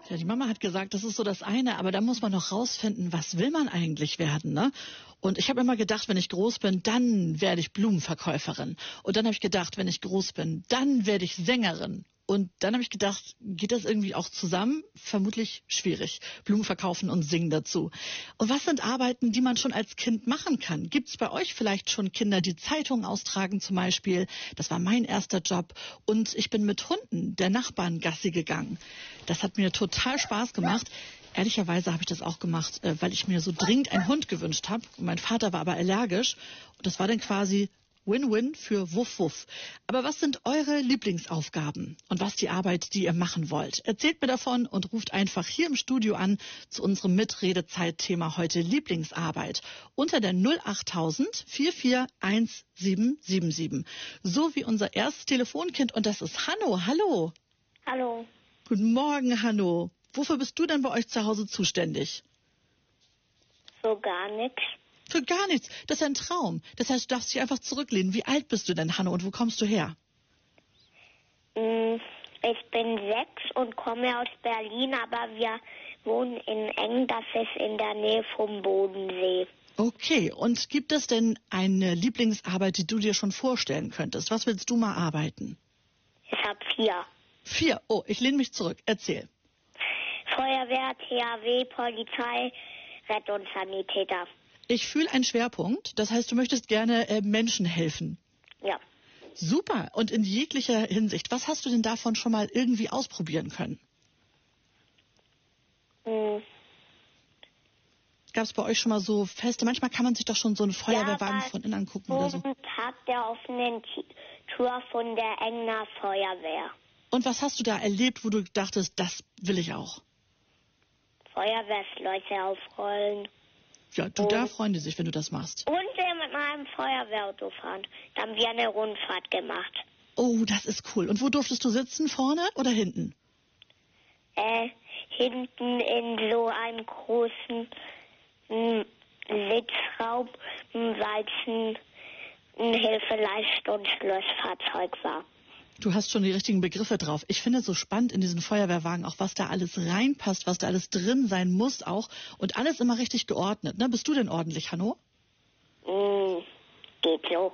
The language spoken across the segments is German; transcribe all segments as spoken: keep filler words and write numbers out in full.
Ja, die Mama hat gesagt, das ist so das eine, aber da muss man noch rausfinden, was will man eigentlich werden, ne? Und ich habe immer gedacht, wenn ich groß bin, dann werde ich Blumenverkäuferin. Und dann habe ich gedacht, wenn ich groß bin, dann werde ich Sängerin. Und dann habe ich gedacht, geht das irgendwie auch zusammen? Vermutlich schwierig. Blumen verkaufen und singen dazu. Und was sind Arbeiten, die man schon als Kind machen kann? Gibt es bei euch vielleicht schon Kinder, die Zeitungen austragen zum Beispiel? Das war mein erster Job. Und ich bin mit Hunden der Nachbarn Gassi gegangen. Das hat mir total Spaß gemacht. Ehrlicherweise habe ich das auch gemacht, weil ich mir so dringend einen Hund gewünscht habe. Mein Vater war aber allergisch. Und das war dann quasi Win-Win für Wuff Wuff. Aber was sind eure Lieblingsaufgaben und was die Arbeit, die ihr machen wollt? Erzählt mir davon und ruft einfach hier im Studio an zu unserem Mitredezeit-Thema heute Lieblingsarbeit unter der null achttausend vier vier eins sieben sieben sieben. So wie unser erstes Telefonkind und das ist Hanno. Hallo. Hallo. Guten Morgen, Hanno. Wofür bist du denn bei euch zu Hause zuständig? So gar nichts. Für gar nichts. Das ist ein Traum. Das heißt, du darfst dich einfach zurücklehnen. Wie alt bist du denn, Hanno, und wo kommst du her? Ich bin sechs und komme aus Berlin, aber wir wohnen in Eng, das ist in der Nähe vom Bodensee. Okay, und gibt es denn eine Lieblingsarbeit, die du dir schon vorstellen könntest? Was willst du mal arbeiten? Ich habe vier. Vier? Oh, ich lehne mich zurück. Erzähl. Feuerwehr, T H W, Polizei, Rettungssanitäter. Ich fühle einen Schwerpunkt. Das heißt, du möchtest gerne äh, Menschen helfen. Ja. Super. Und in jeglicher Hinsicht. Was hast du denn davon schon mal irgendwie ausprobieren können? Hm. Gab es bei euch schon mal so Feste? Manchmal kann man sich doch schon so einen Feuerwehrwagen ja, von innen angucken oder so. Tag der offenen Tür von der Engner Feuerwehr. Und was hast du da erlebt, wo du dachtest, das will ich auch? Feuerwehrschläuche aufrollen. Ja, du, da freuen die sich, wenn du das machst. Und wir mit meinem Feuerwehrauto fahren. Da haben wir eine Rundfahrt gemacht. Oh, das ist cool. Und wo durftest du sitzen? Vorne oder hinten? Äh, hinten in so einem großen m, Sitzraum, weil es ein, ein Hilfeleist- und Schlossfahrzeug war. Du hast schon die richtigen Begriffe drauf. Ich finde es so spannend in diesen Feuerwehrwagen, auch was da alles reinpasst, was da alles drin sein muss auch. Und alles immer richtig geordnet. Ne? Bist du denn ordentlich, Hanno? Mm, geht so.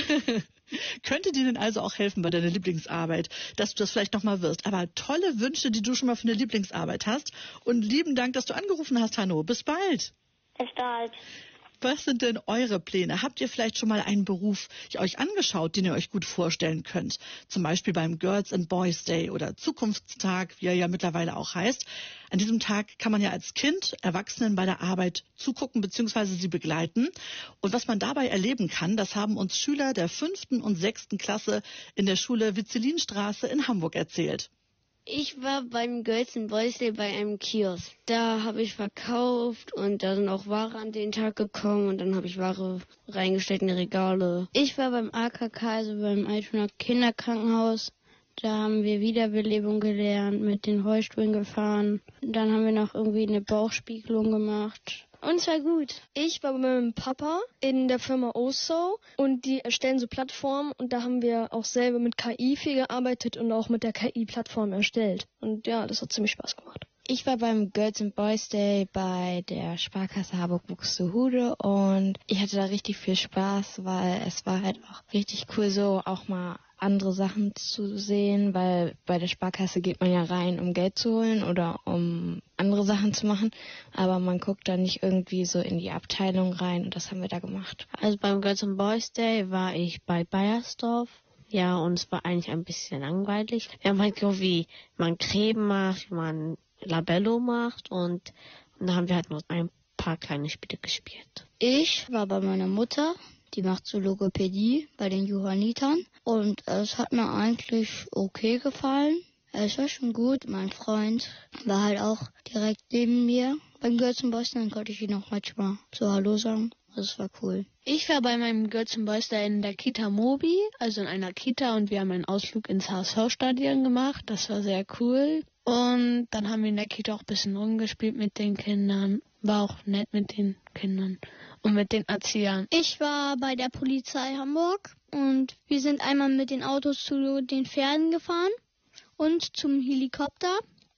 Könnte dir denn also auch helfen bei deiner Lieblingsarbeit, dass du das vielleicht nochmal wirst. Aber tolle Wünsche, die du schon mal für eine Lieblingsarbeit hast. Und lieben Dank, dass du angerufen hast, Hanno. Bis bald. Bis bald. Was sind denn eure Pläne? Habt ihr vielleicht schon mal einen Beruf euch angeschaut, den ihr euch gut vorstellen könnt? Zum Beispiel beim Girls and Boys Day oder Zukunftstag, wie er ja mittlerweile auch heißt. An diesem Tag kann man ja als Kind Erwachsenen bei der Arbeit zugucken bzw. sie begleiten. Und was man dabei erleben kann, das haben uns Schüler der fünften und sechsten Klasse in der Schule Witzelinstraße in Hamburg erzählt. Ich war beim Girls and Boys Day bei einem Kiosk. Da habe ich verkauft und da sind auch Ware an den Tag gekommen und dann habe ich Ware reingestellt in die Regale. Ich war beim A K K, also beim Altonaer Kinderkrankenhaus. Da haben wir Wiederbelebung gelernt, mit den Rollstühlen gefahren. Dann haben wir noch irgendwie eine Bauchspiegelung gemacht. Und es war gut. Ich war bei meinem Papa in der Firma Oso und die erstellen so Plattformen und da haben wir auch selber mit K I viel gearbeitet und auch mit der K I-Plattform erstellt. Und ja, das hat ziemlich Spaß gemacht. Ich war beim Girls and Boys Day bei der Sparkasse Harburg-Buxtehude und ich hatte da richtig viel Spaß, weil es war halt auch richtig cool, so auch mal andere Sachen zu sehen, weil bei der Sparkasse geht man ja rein, um Geld zu holen oder um andere Sachen zu machen, aber man guckt da nicht irgendwie so in die Abteilung rein und das haben wir da gemacht. Also beim Girls and Boys Day war ich bei Bayersdorf. Ja, und es war eigentlich ein bisschen langweilig. Wir haben halt geguckt, wie man Creme macht, wie man Labello macht und, und da haben wir halt nur ein paar kleine Spiele gespielt. Ich war bei meiner Mutter, die macht so Logopädie bei den Johannitern und es hat mir eigentlich okay gefallen. Es war schon gut. Mein Freund war halt auch direkt neben mir beim Girls and Boys Day, dann konnte ich ihn auch manchmal so Hallo sagen. Das war cool. Ich war bei meinem Girls and Boys Day in der Kita Mobi, also in einer Kita, und wir haben einen Ausflug ins H S V-Stadion gemacht. Das war sehr cool. Und dann haben wir in der Kita auch ein bisschen rumgespielt mit den Kindern. War auch nett mit den Kindern und mit den Erziehern. Ich war bei der Polizei Hamburg und wir sind einmal mit den Autos zu den Pferden gefahren und zum Helikopter.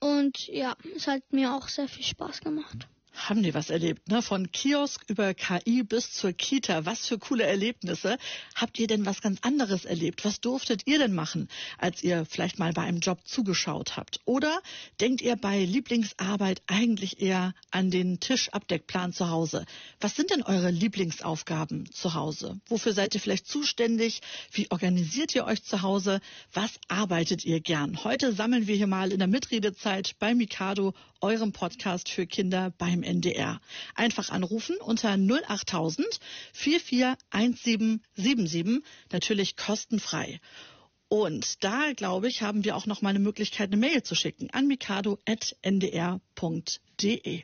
Und ja, es hat mir auch sehr viel Spaß gemacht. Haben die was erlebt, ne? Von Kiosk über K I bis zur Kita. Was für coole Erlebnisse. Habt ihr denn was ganz anderes erlebt? Was durftet ihr denn machen, als ihr vielleicht mal bei einem Job zugeschaut habt? Oder denkt ihr bei Lieblingsarbeit eigentlich eher an den Tischabdeckplan zu Hause? Was sind denn eure Lieblingsaufgaben zu Hause? Wofür seid ihr vielleicht zuständig? Wie organisiert ihr euch zu Hause? Was arbeitet ihr gern? Heute sammeln wir hier mal in der Mitredezeit bei Mikado, eurem Podcast für Kinder beim N D R. Einfach anrufen unter null achttausend vierundvierzig siebzehn siebenundsiebzig, natürlich kostenfrei. Und da, glaube ich, haben wir auch noch mal eine Möglichkeit, eine Mail zu schicken an mikado at n d r punkt d e.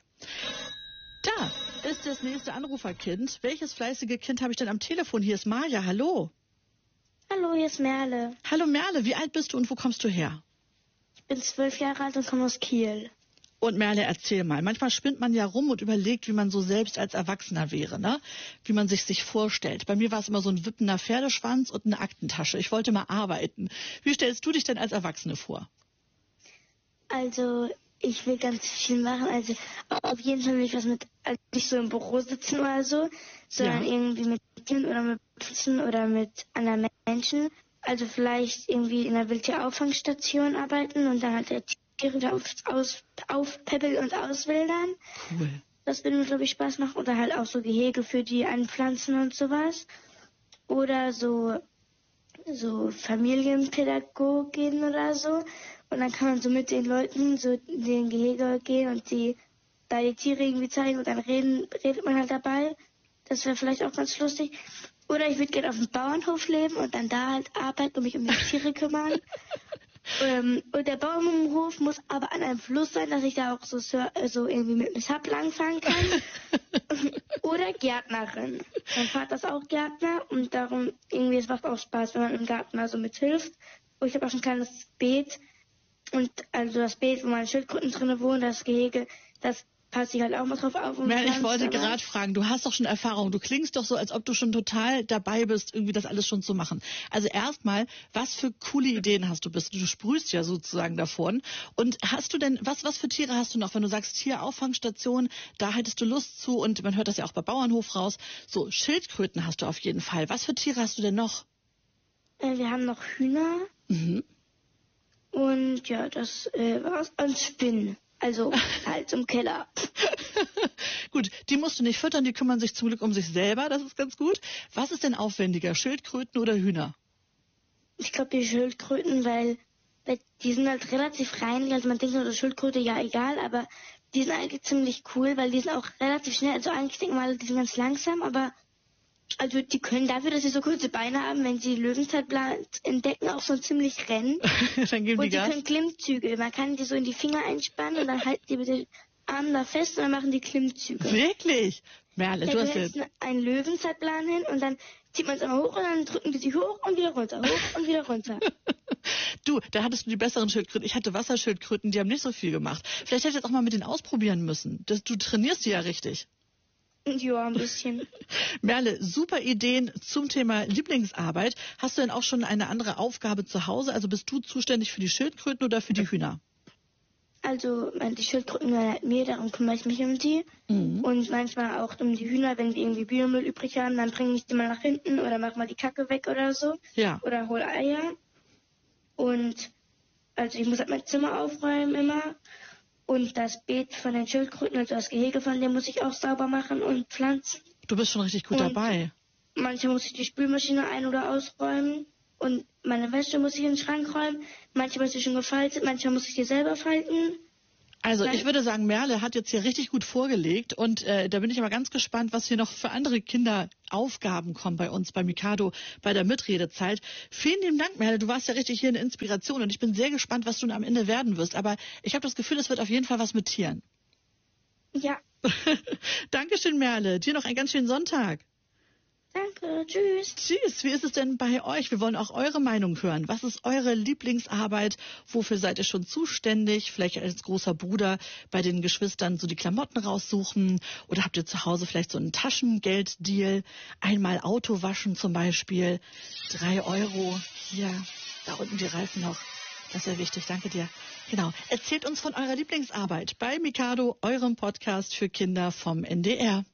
Da ist das nächste Anruferkind. Welches fleißige Kind habe ich denn am Telefon? Hier ist Maja. Hallo. Hallo, hier ist Merle. Hallo Merle, wie alt bist du und wo kommst du her? Ich bin zwölf Jahre alt und komme aus Kiel. Und Merle, erzähl mal. Manchmal spinnt man ja rum und überlegt, wie man so selbst als Erwachsener wäre, ne? Wie man sich sich vorstellt. Bei mir war es immer so ein wippender Pferdeschwanz und eine Aktentasche. Ich wollte mal arbeiten. Wie stellst du dich denn als Erwachsene vor? Also, ich will ganz viel machen. Also, auf jeden Fall will ich was mit, also nicht so im Büro sitzen oder so, sondern ja. irgendwie mit Tieren oder mit Pfützen oder mit anderen Menschen. Also vielleicht irgendwie in einer Wildtierauffangstation arbeiten und dann halt der Tiere auf, aus, aufpäppeln und auswildern. Cool. Das würde mir, glaube ich, Spaß machen. Oder halt auch so Gehege für die Anpflanzen und sowas. Oder so, so Familienpädagogin oder so. Und dann kann man so mit den Leuten so in den Gehege gehen und die da die Tiere irgendwie zeigen und dann reden, redet man halt dabei. Das wäre vielleicht auch ganz lustig. Oder ich würde gerne auf dem Bauernhof leben und dann da halt arbeiten und mich um die Tiere kümmern. Ähm, und der Bauernhof muss aber an einem Fluss sein, dass ich da auch so, so irgendwie mit einem Sub langfahren kann. Oder Gärtnerin. Mein Vater ist auch Gärtner und darum irgendwie, es macht auch Spaß, wenn man im Garten also mithilft. Und ich habe auch schon ein kleines Beet. Und also das Beet, wo meine Schildkröten drin wohnen, das Gehege, das passe ich halt auch mal drauf auf. Und Merle, ich wollte gerade fragen, du hast doch schon Erfahrung, du klingst doch so, als ob du schon total dabei bist, irgendwie das alles schon zu machen. Also erstmal, was für coole Ideen hast du bist? Du sprühst ja sozusagen davon. Und hast du denn, was, was für Tiere hast du noch, wenn du sagst, Tierauffangstation, da hättest du Lust zu und man hört das ja auch bei Bauernhof raus. So, Schildkröten hast du auf jeden Fall. Was für Tiere hast du denn noch? Äh, wir haben noch Hühner. Mhm. Und ja, das äh, war's. Und Spinnen. Also halt im Keller. Gut, die musst du nicht füttern, die kümmern sich zum Glück um sich selber, das ist ganz gut. Was ist denn aufwendiger, Schildkröten oder Hühner? Ich glaube die Schildkröten, weil, weil die sind halt relativ reinlich. Also man denkt nur, Schildkröte, ja egal, aber die sind eigentlich ziemlich cool, weil die sind auch relativ schnell. Also eigentlich denken wir alle, die sind ganz langsam, aber also die können dafür, dass sie so kurze Beine haben, wenn sie Löwenzeitplan entdecken, auch so ziemlich rennen. Dann geben und die die Gas. können Klimmzüge. Man kann die so in die Finger einspannen und dann halten die mit den Armen da fest und dann machen die Klimmzüge. Wirklich? Merle, Da du hast jetzt jetzt... einen Löwenzeitplan hin und dann zieht man es immer hoch und dann drücken die sich hoch und wieder runter, hoch und wieder runter. Du, da hattest du die besseren Schildkröten. Ich hatte Wasserschildkröten, die haben nicht so viel gemacht. Vielleicht hättest du jetzt auch mal mit denen ausprobieren müssen. Das, du trainierst die ja richtig. Ja, ein bisschen. Merle, super Ideen zum Thema Lieblingsarbeit. Hast du denn auch schon eine andere Aufgabe zu Hause? Also bist du zuständig für die Schildkröten oder für die Hühner? Also die Schildkröten gehören halt mir, darum kümmere ich mich um die. Mhm. Und manchmal auch um die Hühner, wenn die irgendwie Biomüll übrig haben, dann bringe ich die mal nach hinten oder mache mal die Kacke weg oder so. Ja. Oder hole Eier. Und also ich muss halt mein Zimmer aufräumen immer. Und das Beet von den Schildkröten, also das Gehege von dem muss ich auch sauber machen und pflanzen. Du bist schon richtig gut und dabei. Manchmal muss ich die Spülmaschine ein- oder ausräumen. Und meine Wäsche muss ich in den Schrank räumen. Manchmal ist sie schon gefaltet, manchmal muss ich die selber falten. Also ich würde sagen, Merle hat jetzt hier richtig gut vorgelegt und äh, da bin ich aber ganz gespannt, was hier noch für andere Kinderaufgaben kommen bei uns, bei Mikado, bei der Mitredezeit. Vielen lieben Dank, Merle, du warst ja richtig hier eine Inspiration und ich bin sehr gespannt, was du am Ende werden wirst. Aber ich habe das Gefühl, es wird auf jeden Fall was mit Tieren. Ja. Dankeschön, Merle. Dir noch einen ganz schönen Sonntag. Danke, tschüss. Tschüss, wie ist es denn bei euch? Wir wollen auch eure Meinung hören. Was ist eure Lieblingsarbeit? Wofür seid ihr schon zuständig? Vielleicht als großer Bruder bei den Geschwistern so die Klamotten raussuchen? Oder habt ihr zu Hause vielleicht so einen Taschengelddeal? Einmal Auto waschen zum Beispiel. Drei Euro. Hier, da unten die Reifen noch. Das wäre wichtig, danke dir. Genau. Erzählt uns von eurer Lieblingsarbeit bei Mikado, eurem Podcast für Kinder vom N D R.